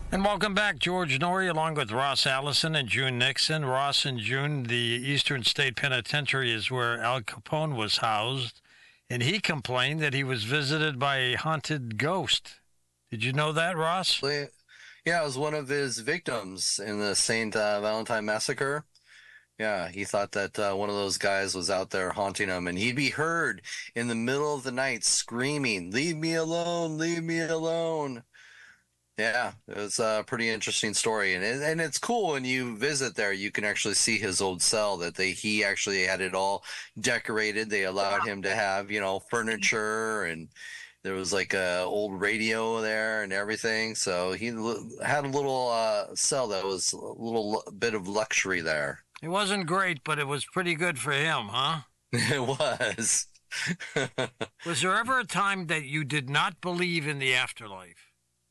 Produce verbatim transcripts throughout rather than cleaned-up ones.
And welcome back, George Norrie, along with Ross Allison and June Nixon. Ross and June, the Eastern State Penitentiary is where Al Capone was housed, and he complained that he was visited by a haunted ghost. Did you know that, Ross? Yeah, I was one of his victims in the Saint uh, Valentine Massacre. Yeah, he thought that uh, one of those guys was out there haunting him, and he'd be heard in the middle of the night screaming, "Leave me alone, leave me alone." Yeah, it was a pretty interesting story, and it, and it's cool when you visit there. You can actually see his old cell that they he actually had it all decorated. They allowed him to have you know furniture, and there was like a old radio there and everything. So he l- had a little uh, cell that was a little l- bit of luxury there. It wasn't great, but it was pretty good for him, huh? It was. Was there ever a time that you did not believe in the afterlife?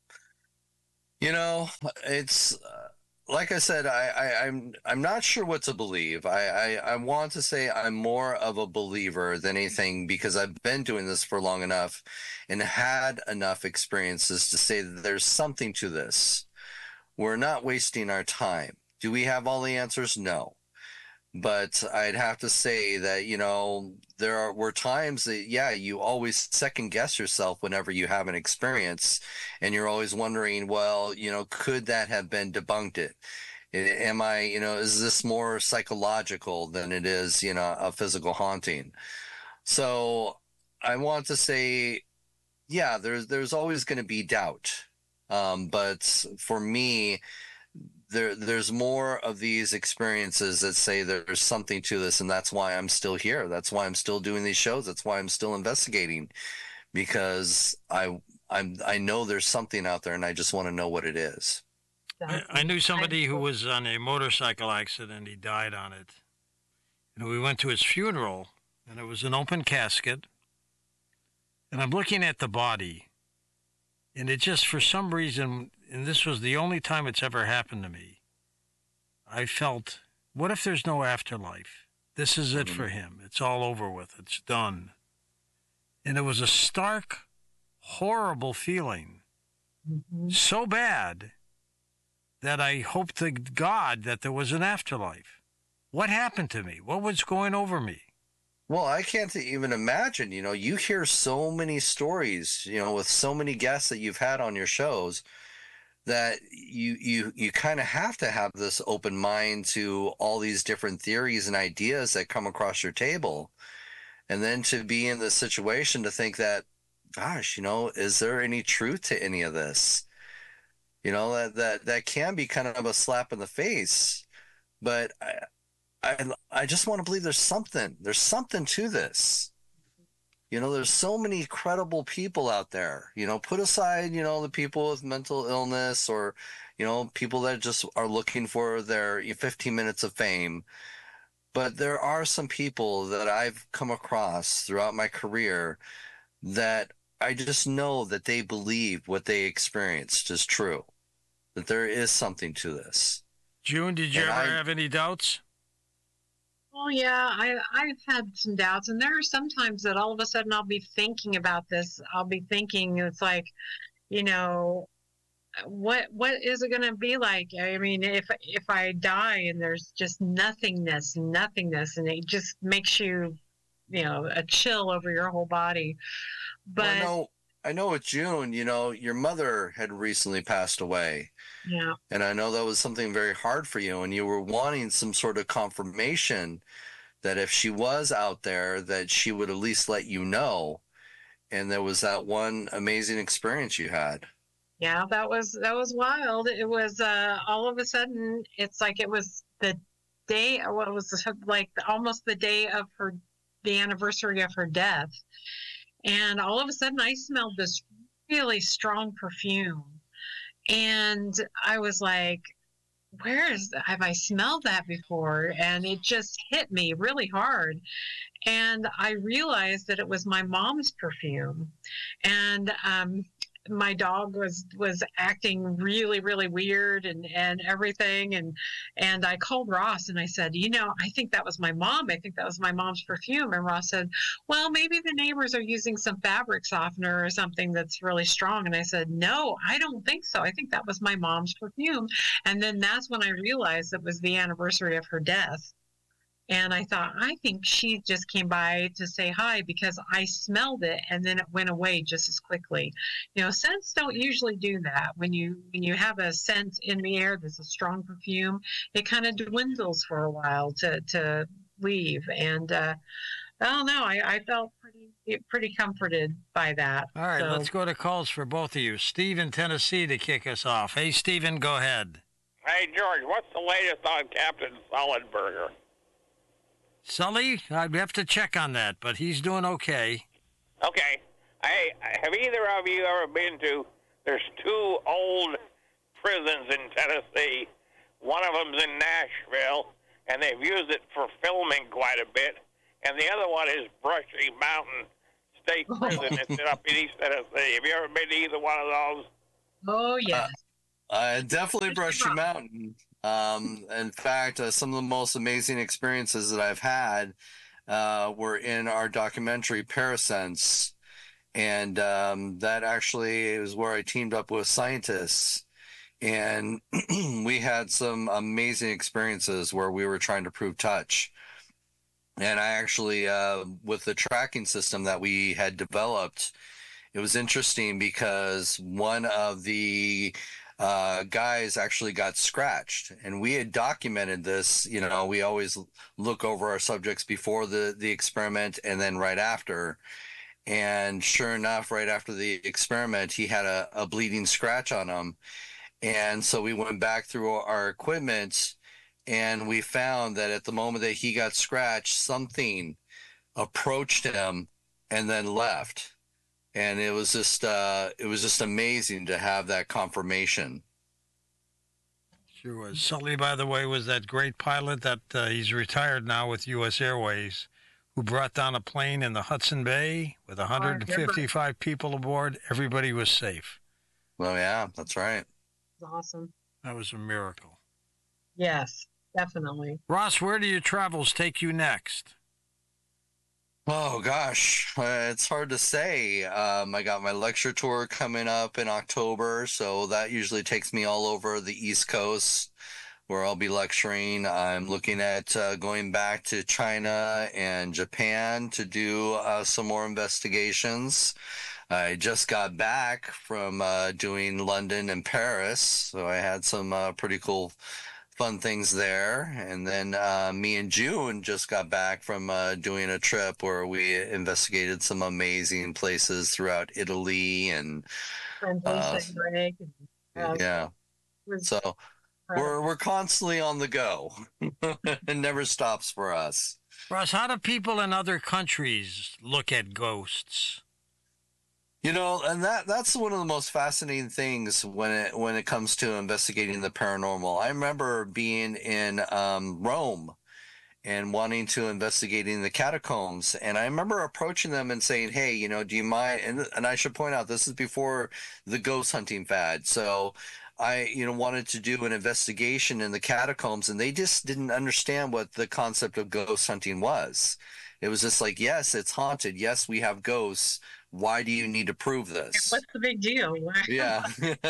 You know, it's uh, like I said. I, I, I'm I'm not sure what to believe. I, I I want to say I'm more of a believer than anything because I've been doing this for long enough, and had enough experiences to say that there's something to this. We're not wasting our time. Do we have all the answers? No. But I'd have to say that, you know, there are, were times that, yeah, you always second guess yourself whenever you have an experience, and you're always wondering, well, you know, could that have been debunked? It am I, you know, is this more psychological than it is, you know, a physical haunting? So I want to say, yeah, there's there's always going to be doubt, um, but for me, there there's more of these experiences that say there's something to this, and that's why I'm still here. That's why I'm still doing these shows. That's why I'm still investigating, because I I'm I know there's something out there, and I just want to know what it is. I, I knew somebody who was on a motorcycle accident. He died on it. And we went to his funeral, and it was an open casket. And I'm looking at the body, and it just, for some reason, and this was the only time it's ever happened to me, I felt, what if there's no afterlife? This is it for him. It's all over with. It's done. And it was a stark, horrible feeling. Mm-hmm. So bad that I hoped to God that there was an afterlife. What happened to me? What was going over me? Well, I can't even imagine. You know, you hear so many stories, you know, with so many guests that you've had on your shows, that you you you kind of have to have this open mind to all these different theories and ideas that come across your table. And then to be in this situation to think that, gosh, you know, is there any truth to any of this? You know, that that that can be kind of a slap in the face. But I I, I just want to believe there's something. There's something to this. You know, there's so many credible people out there. You know, put aside, you know, the people with mental illness, or, you know, people that just are looking for their fifteen minutes of fame. But there are some people that I've come across throughout my career that I just know that they believe what they experienced is true, that there is something to this. June, did you and ever I, have any doubts? Oh, yeah, I, I've had some doubts, and there are sometimes that all of a sudden I'll be thinking about this. I'll be thinking, it's like, you know, what what is it going to be like? I mean, if if I die and there's just nothingness, nothingness, and it just makes you, you know, a chill over your whole body. But well, I know, I know with June, you know, your mother had recently passed away. Yeah. And I know that was something very hard for you, and you were wanting some sort of confirmation that if she was out there, that she would at least let you know. And there was that one amazing experience you had. Yeah, that was that was wild. It was uh, all of a sudden, it's like it was the day, what well, was like almost the day of her, the anniversary of her death. And all of a sudden I smelled this really strong perfume. And I was like, where is, have I smelled that before? And it just hit me really hard. And I realized that it was my mom's perfume. And um, my dog was was acting really really weird and and everything, and and I called Ross and I said, you know, I think that was my mom. I think that was my mom's perfume. And Ross said, well, maybe the neighbors are using some fabric softener or something that's really strong. And I said, no, I don't think so. I think that was my mom's perfume. And then that's when I realized it was the anniversary of her death. And I thought, I think she just came by to say hi because I smelled it and then it went away just as quickly. You know, scents don't usually do that. When you when you have a scent in the air that's a strong perfume, it kind of dwindles for a while to to leave. And uh, I don't know. I, I felt pretty pretty comforted by that. All right, So, let's go to calls for both of you. Steve in Tennessee to kick us off. Hey, Steven, go ahead. Hey, George, what's the latest on Captain Sullenberger? Sully, I'd have to check on that, but he's doing okay. Okay. Hey, have either of you ever been to, there's two old prisons in Tennessee. One of them's in Nashville, and they've used it for filming quite a bit. And the other one is Brushy Mountain State Prison. It's up in East Tennessee. Have you ever been to either one of those? oh yes. Uh, uh, definitely Brushy Brushy Mountain. Um, in fact, uh, some of the most amazing experiences that I've had uh, were in our documentary Parasense. And um, that actually is where I teamed up with scientists. And we had some amazing experiences where we were trying to prove touch. And I actually, uh, with the tracking system that we had developed, it was interesting because one of the uh, guys actually got scratched, and we had documented this. You know, we always look over our subjects before the, the experiment and then right after. And sure enough, right after the experiment, he had a, a bleeding scratch on him. And so we went back through our equipment, and we found that at the moment that he got scratched, something approached him and then left. And it was just uh, it was just amazing to have that confirmation. Sure was. Sully, by the way, was that great pilot that uh, he's retired now with U S Airways, who brought down a plane in the Hudson Bay with one hundred fifty-five people aboard. Everybody was safe. Well, yeah, that's right. It's awesome. That was a miracle. Yes, definitely. Ross, where do your travels take you next? Oh gosh, uh, it's hard to say. Um, I got my lecture tour coming up in October, so that usually takes me all over the East Coast, where I'll be lecturing. I'm looking at uh, going back to China and Japan to do uh, some more investigations. I just got back from uh, doing London and Paris, so I had some uh, pretty cool fun things there. And then uh, me and June just got back from uh, doing a trip where we investigated some amazing places throughout Italy and uh, Greg and, uh, yeah. So we're we're constantly on the go. It never stops for us. Ross, how do people in other countries look at ghosts? You know, and that that's one of the most fascinating things when it when it comes to investigating the paranormal. I remember being in um, Rome and wanting to investigating the catacombs, and I remember approaching them and saying, "Hey, you know, do you mind?" And and I should point out this is before the ghost hunting fad, so I, you know, wanted to do an investigation in the catacombs, and they just didn't understand what the concept of ghost hunting was. It was just like, yes, it's haunted. Yes, we have ghosts. Why do you need to prove this? What's the big deal? Yeah.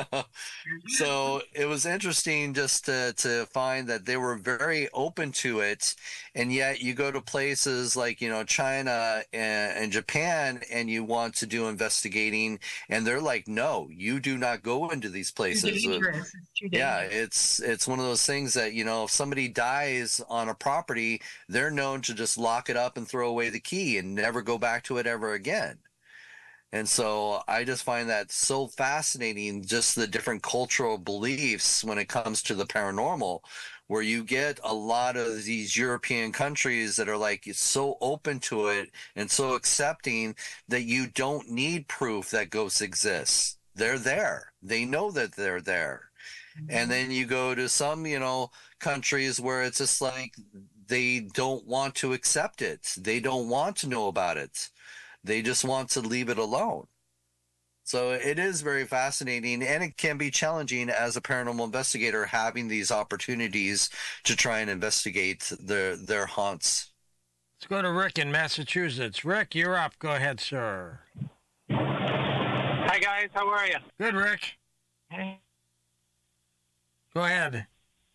So it was interesting just to, to find that they were very open to it. And yet you go to places like, you know, China and, and Japan, and you want to do investigating, and they're like, no, you do not go into these places. It's too dangerous. It's too dangerous. Yeah, it's it's one of those things that, you know, if somebody dies on a property, they're known to just lock it up and throw away the key and never go back to it ever again. And so I just find that so fascinating, just the different cultural beliefs when it comes to the paranormal, where you get a lot of these European countries that are like so open to it and so accepting that you don't need proof that ghosts exist. They're there. They know that they're there. Mm-hmm. And then you go to some, you know, countries where it's just like they don't want to accept it. They don't want to know about it. They just want to leave it alone. So it is very fascinating, and it can be challenging as a paranormal investigator having these opportunities to try and investigate their their haunts. Let's go to Rick in Massachusetts. Rick, you're up. Go ahead, sir. Hi, guys. How are you? Good, Rick. Go ahead.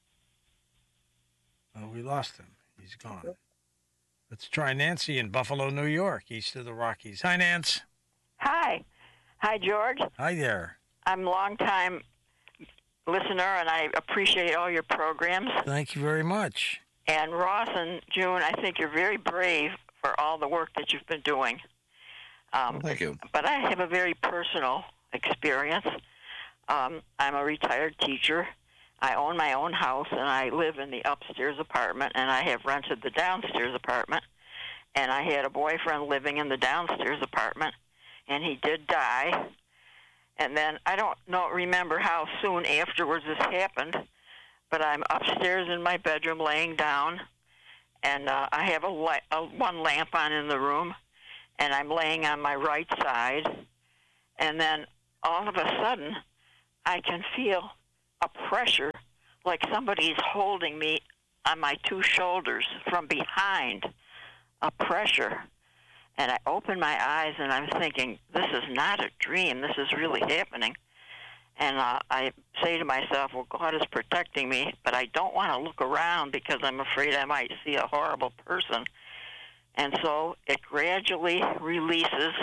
Oh, we lost him. He's gone. Let's try Nancy in Buffalo, New York, east of the Rockies. Hi, Nance. Hi. Hi, George. Hi there. I'm a long-time listener, and I appreciate all your programs. Thank you very much. And Ross and June, I think you're very brave for all the work that you've been doing. Um, Well, thank you. But I have a very personal experience. Um, I'm a retired teacher. I own my own house, and I live in the upstairs apartment, and I have rented the downstairs apartment. And I had a boyfriend living in the downstairs apartment, and he did die. And then I don't know, remember how soon afterwards this happened, but I'm upstairs in my bedroom laying down, and uh, I have a, li- a one lamp on in the room, and I'm laying on my right side, and then all of a sudden I can feel a pressure like somebody's holding me on my two shoulders from behind, a pressure. And I open my eyes, and I'm thinking, this is not a dream. This is really happening. And uh, I say to myself, well, God is protecting me, but I don't want to look around because I'm afraid I might see a horrible person. And so it gradually releases,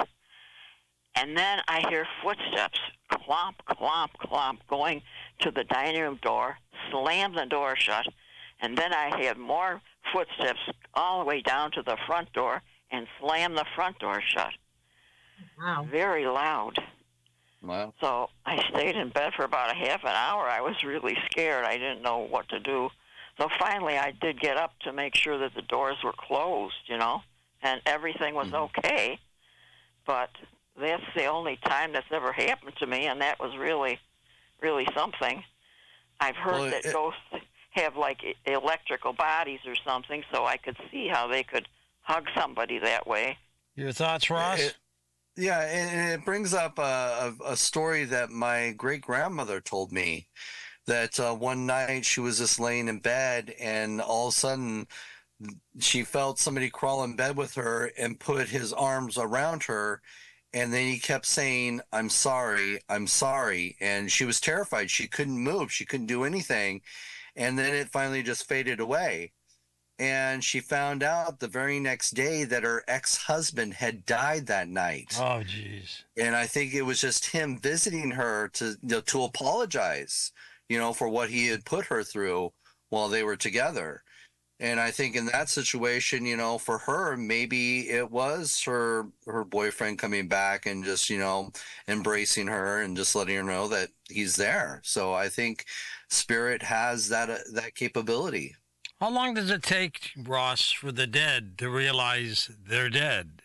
and then I hear footsteps, clomp, clomp, clomp, going to the dining room door, slam the door shut, and then I had more footsteps all the way down to the front door and slam the front door shut. Wow. Very loud. Wow. So I stayed in bed for about a half an hour. I was really scared. I didn't know what to do. So finally I did get up to make sure that the doors were closed, you know, and everything was Mm-hmm. okay. But that's the only time that's ever happened to me, and that was really, really something. I've heard Well, that it- ghosts have, like, e- electrical bodies or something, so I could see how they could hug somebody that way. Your thoughts, Ross? It- Yeah, and it brings up a, a, a story that my great grandmother told me. That uh, one night she was just laying in bed, and all of a sudden she felt somebody crawl in bed with her and put his arms around her, and then he kept saying, "I'm sorry, I'm sorry," and she was terrified. She couldn't move, she couldn't do anything, and then it finally just faded away. And she found out the very next day that her ex-husband had died that night. Oh, jeez. And I think it was just him visiting her to, you know, to apologize, you know, for what he had put her through while they were together. And I think in that situation, you know, for her, maybe it was her her boyfriend coming back and just, you know, embracing her and just letting her know that he's there. So I think spirit has that uh, that capability. How long does it take, Ross, for the dead to realize they're dead?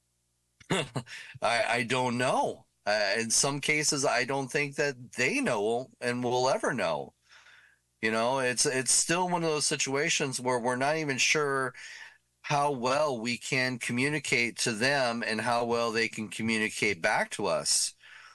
I, I don't know. Uh, in some cases, I don't think that they know and will ever know. You know, it's it's still one of those situations where we're not even sure how well we can communicate to them and how well they can communicate back to us.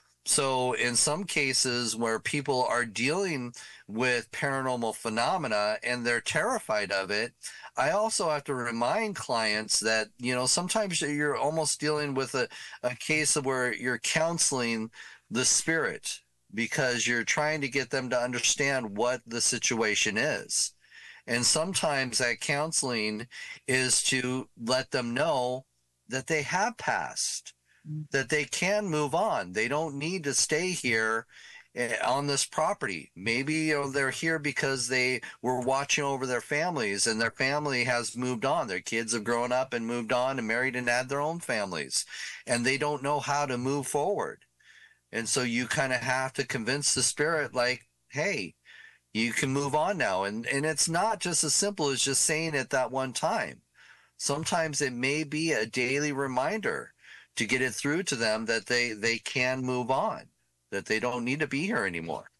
So in some cases where people are dealing with paranormal phenomena and they're terrified of it, I also have to remind clients that, you know, sometimes you're almost dealing with a, a case of where you're counseling the spirit because you're trying to get them to understand what the situation is. And sometimes that counseling is to let them know that they have passed, that they can move on. They don't need to stay here uh, on this property. Maybe, you know, they're here because they were watching over their families and their family has moved on. Their kids have grown up and moved on and married and had their own families, and they don't know how to move forward. And so you kind of have to convince the spirit, like, hey, you can move on now. And, and it's not just as simple as just saying it that one time. Sometimes it may be a daily reminder to get it through to them that they, they can move on, that they don't need to be here anymore.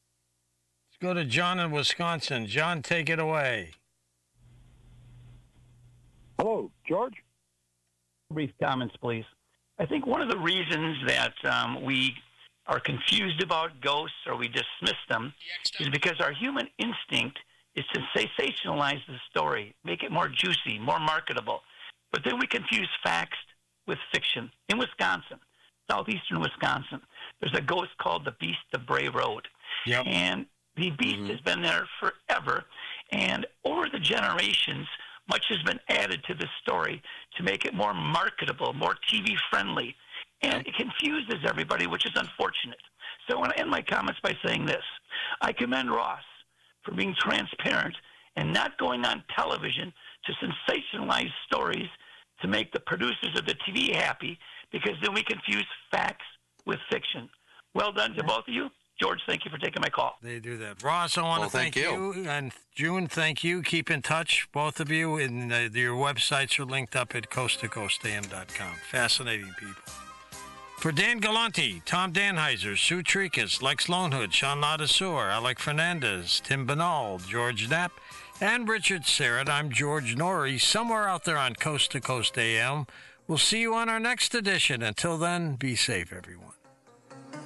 Let's go to John in Wisconsin. John, take it away. Hello, George. Brief comments, please. I think one of the reasons that um, we are confused about ghosts or we dismiss them is because our human instinct is to sensationalize the story, make it more juicy, more marketable. But then we confuse facts with fiction. In Wisconsin, southeastern Wisconsin, there's a ghost called the Beast of Bray Road. Yep. And the beast Mhm. has been there forever. And over the generations, much has been added to this story to make it more marketable, more T V-friendly. And it confuses everybody, which is unfortunate. So I want to end my comments by saying this. I commend Ross for being transparent and not going on television to sensationalize stories to make the producers of the T V happy, because then we confuse facts with fiction. Well done to both of you. George, thank you for taking my call. They do that. Ross, I want Well, to thank, thank you. you. And June, thank you. Keep in touch, both of you. And uh, your websites are linked up at coast to coast a m dot com. Fascinating people. For Dan Galante, Tom Danheiser, Sue Trikas, Lex Lonehood, Sean Ladasur, Alec Fernandez, Tim Banal, George Knapp, and Richard Serrett, I'm George Norrie, somewhere out there on Coast to Coast A M. We'll see you on our next edition. Until then, be safe, everyone.